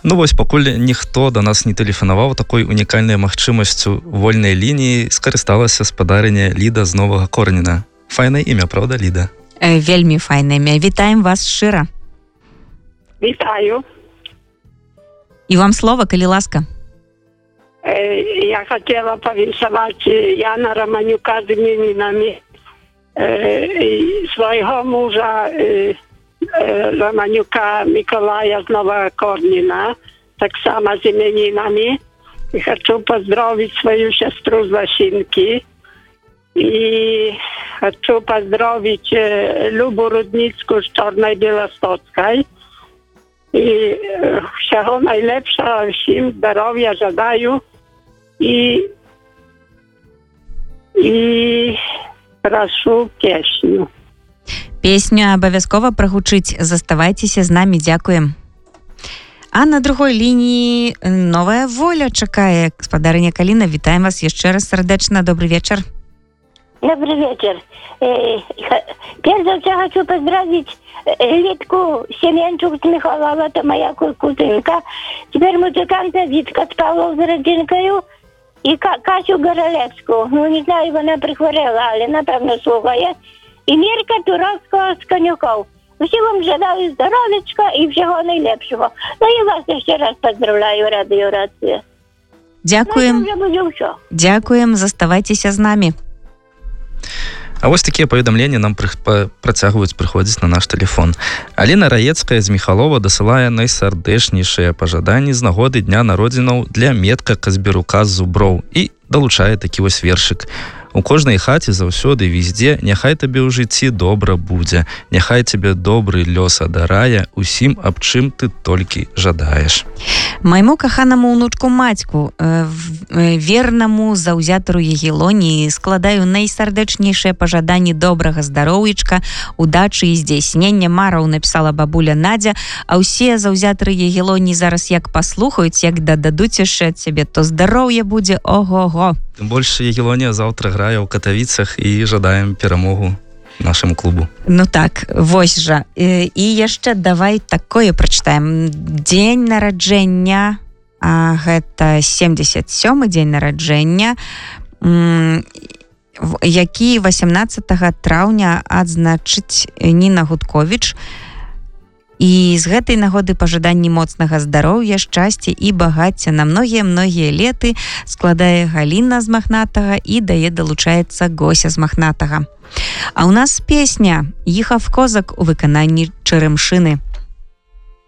Ну вось, пакуль ніхто да нас не тэлефанаваў, такой унікальнай магчымасцю вольнай лініі скарысталася спадарыня Ліда з Новага Корніна. Файнае імя, правда, Ліда? Вельмі файнае імя. Вітаем вас шчыра. Вітаю. І вам слова, калі ласка. Я хотела повіншаваць Яна Романюка з іменінамі свайго мужа Романюка Миколая з Нового Корніна, так само з іменінамі. І хочу поздравить свою сестру з Лосинки. І хочу поздравить Любу Рудницьку з Чорної Білостоцької. І всього найлепшого, всім здоров'я жадаю. І прошу песню. Песню абавязкова прагучыць. Заставайцеся з намі, дзякуем. А на другой лінії Новая Воля чакае. Спадарыня Каліна, вітаем вас яшчэ раз сардэчна. Добрый вечер. Добрый вечер. Перш за все хочу поздравить Литку Семенчук с Михайлова, это моя кузинка. Теперь музыканта Витка с Павлов с родинкою и Касю Горолевскую. Ну, не знаю, она прихворела, але напевно слухає. І Мірка Туровського з Конюков. Всім вам желаю здоров'ячка і всього найлепшого. Ну і вас ще раз поздравляю, радіорація. Дякуем. Дякуем, заставайцеся з намі. А вось такія паведамленні нам працягваюць прыходзіць на наш тэлефон. Аліна Раецкая з Міхалова дасылае найсардэчнейшыя пажаданні з нагоды дня народзінаў для Метка Казберука з Зуброў і далучае такі вось вершык. У кожнай хаце заўсёды везде няхай табе ў жыцці добра будзе, няхай тебе добры лёс адарае усім, аб чым ты толькі жадаеш. Майму каханаму ўнучку Мацьку, вернаму заўзятару Егелоніі, складаю найсардэчнейшыя пажаданні добрага здароўечка, удачы і здзяйснення мараў, напісала бабуля Надзя, а ўсе заўзятары Егелоніі зараз як паслухаюць, як дададуць яшчэ ад сябе, то здароўе будзе ого-го. Тым больш Егелонія заўтра грае ў Катавіцах і жадаем перамогу нашаму клубу. Ну так, вось жа. І яшчэ давай такое прачытаем. Дзень нараджэння, гэта 77-й дзень нараджэння, які 18 траўня адзначыць Ніна Гудковіч. І з гэтай нагоды пажаданні моцнага здароўя, шчасця і багацця на многія-многія леты складае Галіна з Махнатага і дае далучаецца Гося з Махнатага. А ў нас песня «Їхав козак» у выкананні Черемшини.